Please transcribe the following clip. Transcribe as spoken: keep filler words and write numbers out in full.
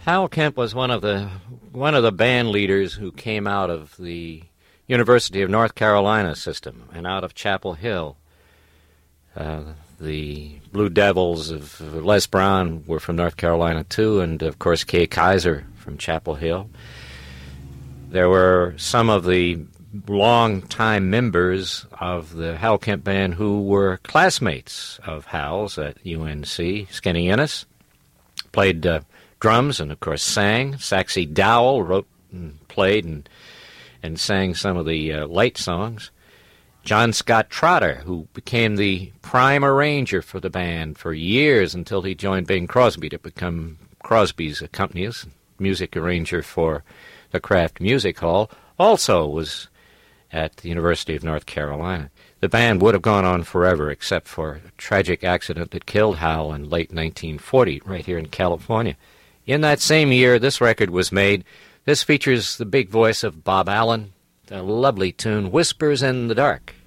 Hal Kemp was one of the one of the band leaders who came out of the University of North Carolina system and out of Chapel Hill. Uh, the Blue Devils of Les Brown were from North Carolina too, and of course Kay Kaiser from Chapel Hill. There were some of the long-time members of the Hal Kemp Band who were classmates of Hal's at U N C. Skinny Ennis played uh, drums and, of course, sang. Saxy Dowell wrote and played and, and sang some of the uh, light songs. John Scott Trotter, who became the prime arranger for the band for years until he joined Bing Crosby to become Crosby's accompanist, music arranger for the Kraft Music Hall, also was at the University of North Carolina. The band would have gone on forever except for a tragic accident that killed Hal in late nineteen forty right here in California. In that same year, this record was made. This features the big voice of Bob Allen, the lovely tune Whispers in the Dark.